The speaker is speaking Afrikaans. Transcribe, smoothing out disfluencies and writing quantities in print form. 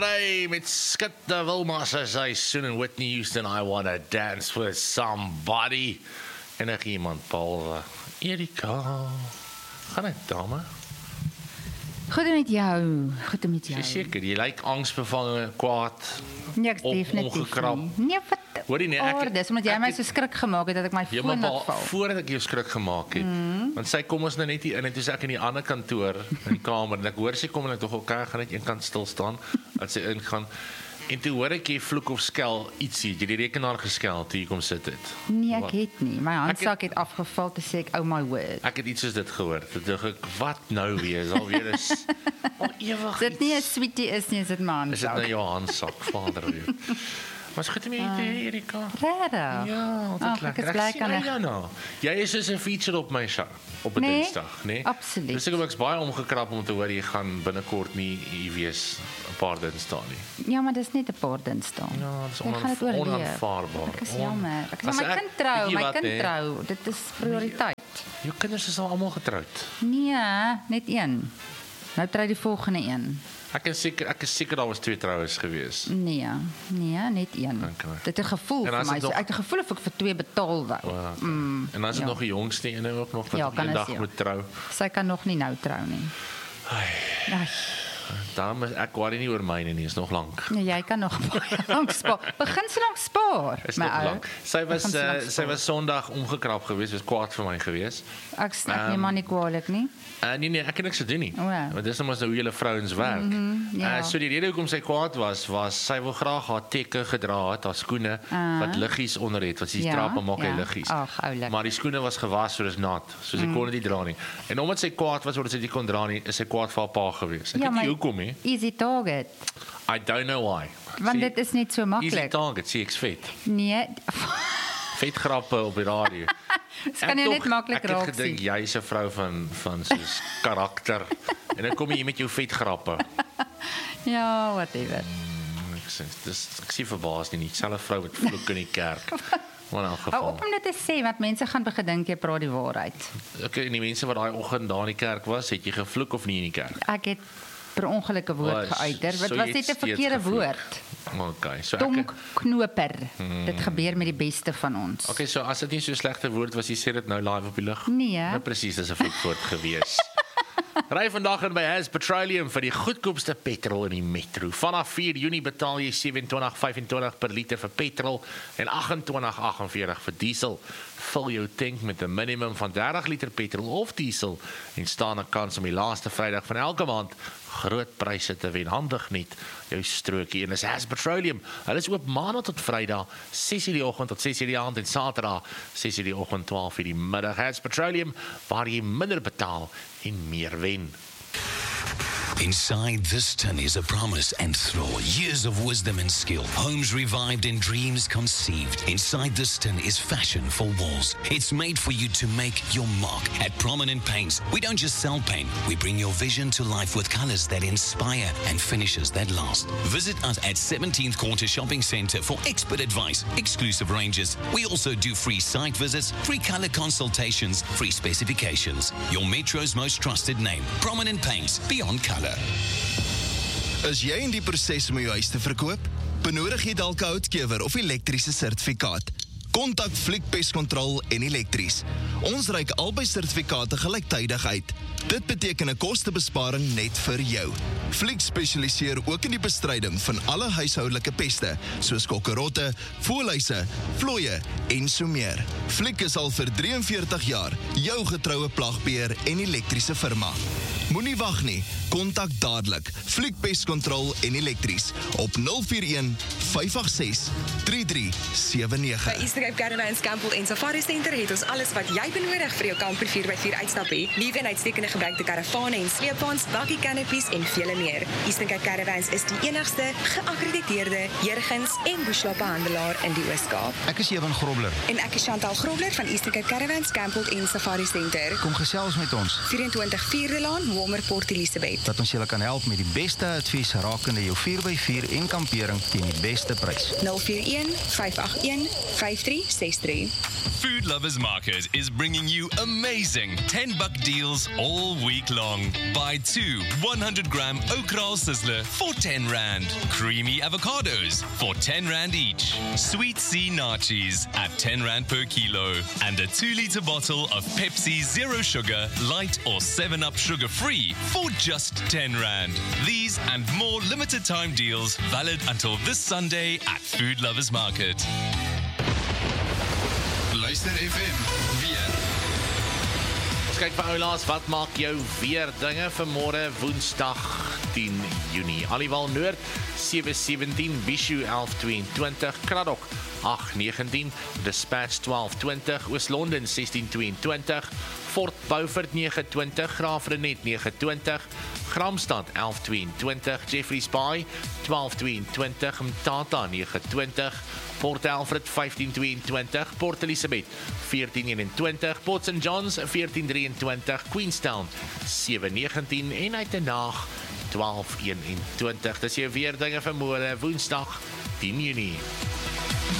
Hey, met Skip de Wilma says I soon in Whitney Houston, I want to dance with somebody. En ek iemand, Paul, Erika, gaan het, dame? Goed met jou, goed met jou. Seker, jy lyk angsbevange, kwaad, Niks definitief ongekrap. nie. Nee, wat Hoorie nee, dis omdat jy my so skrik gemaak het dat ek my foon laat val. Voordat ek jou skrik gemaak het, want sy kom ons nou net hier in en toe sê ek in die ander kantoor in die kamer en ek hoor sy kom en ek dog okay, gaan net een kant stil staan as sy ingaan. En toe hoor ek jy vloek of skel ietsie, jy die rekenaar geskel toe jy kom sit het. Nee, ek het nie. My handsak het afgeval te sê ek, oh my word. Ek het iets soos dit gehoor. Toe dink ek, wat nou weer? Is alweer is al ewig. Dit nie 'n sweetie is nie, is dit my handsak. Is dit nou jou handsak, vader weer? Maar goed om jy te Erika. Regtig? Ja, dit lekker. Ek sien jou nou. Jy is soos 'n feature op my show op 'n Dinsdag, né? Absoluut. Dus ek's baie omgekrap om te hoor jy gaan binnekort nie hier wees 'n paar Dinsdae nie. Ja, maar dis net 'n paar Dinsdae. Ja, dis onaanvaarbaar. Ek is jammer. Ek sê my kind trou, dit is prioriteit. Jou kinders is al almal getroud. Nee, net een. Nou trou die volgende een. Ek is seker daar was 2 troues gewees. Nee, net een. Okay. Dit het 'n gevoel vir my. Ek het 'n gevoel of ek vir 2 betaal wou. Wow, okay. En dan is dit nog die jongste ene ook nog wat eendag moet trou. Sy kan nog nie nou trou nie. Ai. Daarom is ek worry nie oor myne nie, is nog lank. Nee, jy kan nog lank spaar. Begin so lank spaar. Is nog lank. Sy was Sondag omgekrap geweest, was kwaad vir my geweest. Ek neem maar nie kwaadlik nie. Nee, ek kan niks te doen nie. Want dis nou hoe julle vrouens werk. Ja. So die rede hoekom sy kwaad was sy wil graag haar tekke gedra het, haar skoene wat liggies onder het, wat sy trappe maak hy liggies. Maar die skoene was gewas, so dis nat, so sy kon dit nie dra nie. En omdat sy kwaad was omdat sy dit kon dra nie, is sy kwaad vir haar pa geweest. Ek weet nie hoekom nie. Easy target. I don't know why. Want dit is net so maklik. Easy target, sê ek's vet. Nee. Vet grappe op die radio. Dit kan jy net maklik raak sien. Ek het gedink jy's 'n vrou van soos karakter. En dan kom jy met jou vet grappe. Ja, whatever. Ek sien verbaas nie, selfe vrou wat vloek in die kerk. Maar in elk geval. Hou op om dit te sê, want mense gaan begin dink jy praat die waarheid. Okay, en die mense wat daai oggend daar in die kerk was, het jy gevloek of nie in die kerk? Ek het per ongeluk 'n woord geuiter. Wat was dit 'n verkeerde woord? Okay, so knoper. Dit gebeur met die beste van ons. Okay, so as dit nie so 'n slegte woord was, jy sê dit nou live op die lug? Nee. Nou presies, dis 'n vloekwoord gewees. Ry vandag in by Has Petroleum vir die goedkoopste petrol in die metro. Vanaf 4 Junie betaal jy 27.25 per liter vir petrol en 28.48 vir diesel. Vul jou tank met 'n minimum van 30 liter petrol of diesel en staan 'n kans om die laaste Vrydag van elke maand groot pryse te wen. Handig net jou strokie. En dis Has Petroleum. Hulle is oop maandag tot Vrydag 6:00 die oggend tot 6:00 die aand en Saterdag 6:00 die oggend 12:00 die middag. Has Petroleum, waar jy minder betaal en meer wen. Inside this tin is a promise and throw. Years of wisdom and skill. Homes revived and dreams conceived. Inside this tin is fashion for walls. It's made for you to make your mark. At Prominent Paints, we don't just sell paint. We bring your vision to life with colors that inspire and finishes that last. Visit us at 17th Quarter Shopping Centre for expert advice, exclusive ranges. We also do free site visits, free color consultations, free specifications. Your Metro's most trusted name. Prominent Paints, beyond color. Is jy in die proses om jou huis te verkoop? Benodig jy dalk 'n houtkewer of elektriese sertifikaat? Kontak Fliek Pest Control en Elektries. Ons reik albei sertifikate gelyktydig uit. Dit beteken 'n kostebesparing net vir jou. Fliek spesialiseer ook in die bestryding van alle huishoudelike peste, soos kokkerotte, voëlhuise, vlooie en so meer. Fliek is al vir 43 jaar jou getroue plagbeheer en elektriese firma. Moenie wag nie, kontak dadelik Fliek Pest Control en Elektries op 041 586 3379. By Eastern Cape Caravans Campbell en Safari Center het ons alles wat jy benodig vir jou kamper 4x4 uitstap het. Nuwe en uitstekende gebruikte karavane en sleepwaens, bakkie canopies en vele meer. Eastern Cape Caravans is die enigste geakkrediteerde jurgens en bushloopbehandelaar in die Oos-Kaap. Ek is Evan Grobler. En ek is Chantal Grobler van Eastern Cape Caravans Campbell en Safari Center. Kom gesels met ons. 24 Vierdelaan, Walmer Port Elizabeth. Dat ons julle kan help met die beste advies rakende jou 4x4 en kampering teen die beste prys. 041 581 5363. Food Lovers Market is bringing you amazing $10 deals all week long. Buy 2 100-gram Okral Sizzler for R10. Creamy avocados for R10 each. Sweet Sea Nachos at R10 per kilo. And a 2-liter bottle of Pepsi Zero Sugar, Light or 7-Up Sugar Free for just R10. These and more limited time deals valid until this Sunday at Food Lovers Market. Luister FM weer. Ons kyk vir oulaas, wat maak jou weer dinge vir môre Woensdag 10 Junie. Aliwal Noord 7:17, Bishu 11:22, Kraddock 8:19, Dispatch 12:20, Oos-London 16:22, Fort Beaufort 9:20, Graafrenet 9:20, Gramstad 11:22, Jeffreys Bay 12:22, Mtata 9:20, Port Alfred 15:22, Port Elizabeth 14:21, Port St Johns 14:23, Queenstown 7:19 en Uitenhaag 12:21. Dis jou weer dinge vir môre Woensdag 10 Junie.